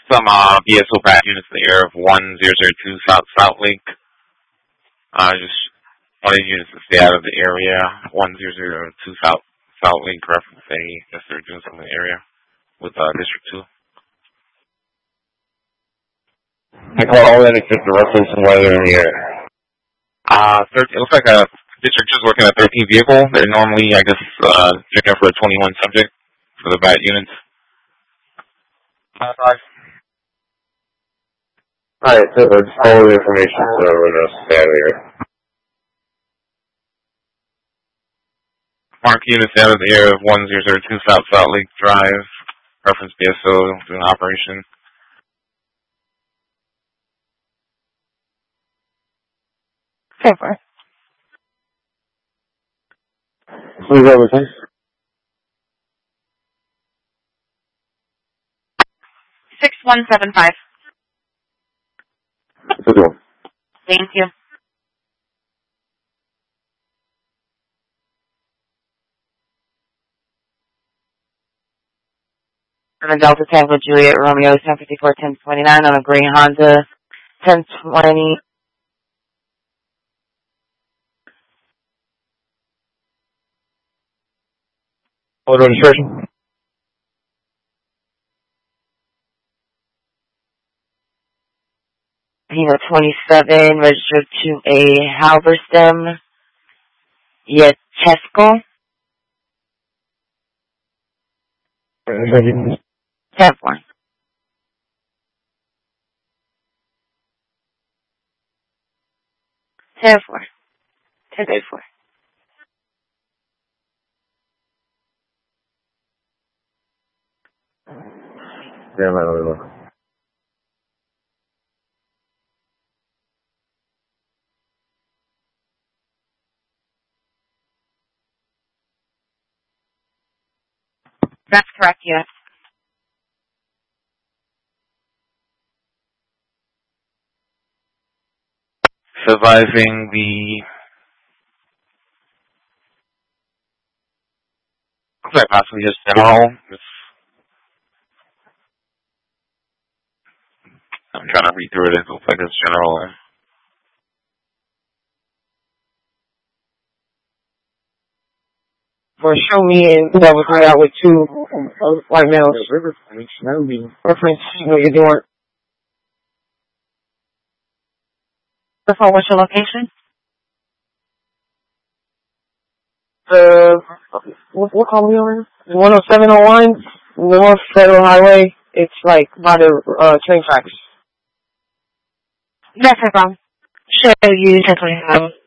Some BSO pack units in the area of 1002 South Lake. Just wanted units to stay out of the area. 1002 South Lake, reference A, if they're doing something in the area with District 2. I call all that except the reference and whether in the area. It looks like a District 2 is working at 13 vehicle. They're normally, I guess, checking out for a 21 subject for the BAT units. Alright, so just follow the information so we're going to stay out of here. Mark units out of the area of 1002 South Lake Drive. Reference BSO doing operation. Paper. Please everything. 6175. Good one. Thank you. And the Delta Tango Juliet Romeo 1054 1029 on a gray Honda 1020. Hold registration. Pino 27, registered to a Halberstam, Yetesco. 10-4. 10-4. 10-4. Yeah, man, That's correct, yes. Surviving the looks like possibly just general. I'm trying to read through it. It looks like it's general. For show me and that was right out with two white males. That would be reference. You know, you're doing. Before, what's your location? What call me over? 10701 North Federal Highway. It's like by the train tracks. That's no problem. Show you 1025.